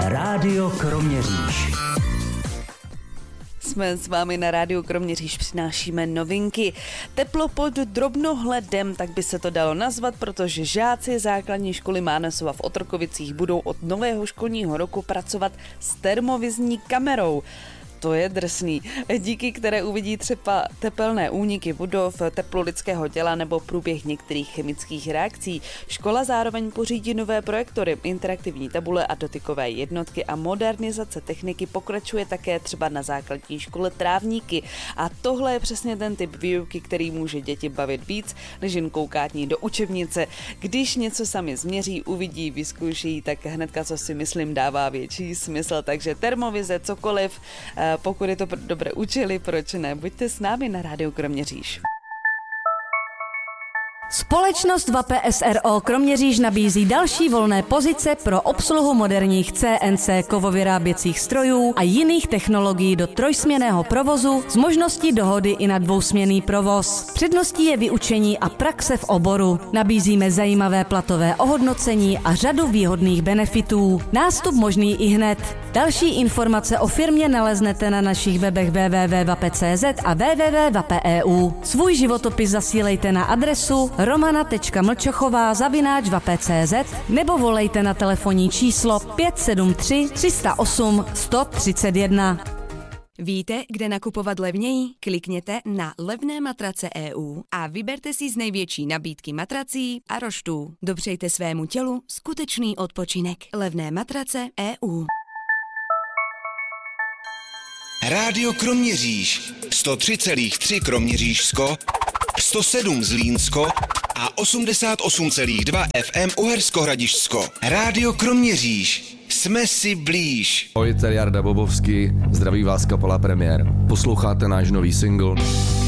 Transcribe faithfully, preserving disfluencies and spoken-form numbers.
Rádio Kroměříž. Jsme s vámi na Rádiu Kroměříž, přinášíme novinky. Teplo pod drobnohledem, tak by se to dalo nazvat, protože žáci základní školy Mánesova v Otrokovicích budou od nového školního roku pracovat s termovizní kamerou. To je drsný, díky které uvidí třeba tepelné úniky budov, teplo lidského těla nebo průběh některých chemických reakcí. Škola zároveň pořídí nové projektory, interaktivní tabule a dotykové jednotky a modernizace techniky pokračuje také třeba na základní škole Trávníky. A tohle je přesně ten typ výuky, který může děti bavit víc, než jen koukání do učebnice. Když něco sami změří, uvidí, vyzkouší, tak hnedka, co si myslím, dává větší smysl. Takže termovize, cokoliv, pokud je to dobře učili, proč ne? Buďte s námi na Rádiu Kroměříž. Společnost V A P S R O Kroměříž nabízí další volné pozice pro obsluhu moderních C N C kovovyráběcích strojů a jiných technologií do trojsměnného provozu s možností dohody i na dvousměnný provoz. Předností je vyučení a praxe v oboru. Nabízíme zajímavé platové ohodnocení a řadu výhodných benefitů. Nástup možný i hned. Další informace o firmě naleznete na našich webech w w w tečka v a p tečka c z a w w w tečka v a p tečka e u. Svůj životopis zasílejte na adresu romana tečka mlčochová zavináč v a p tečka c z nebo volejte na telefonní číslo pět sedm tři tři nula osm sto třicet jedna. Víte, kde nakupovat levněji? Klikněte na levné matrace tečka e u a vyberte si z největší nabídky matrací a roštů. Dopřejte svému tělu skutečný odpočinek. Levné matrace tečka e u. Rádio Kroměříž, sto tři celá tři Kroměřížsko, sto sedm Zlínsko a osmdesát osm celá dva F M Uhersko-Hradišťsko. Rádio Kroměříž, jsme si blíž. Ahoj, tady Jarda Bobovský, zdraví vás kapela Premiér. Posloucháte náš nový single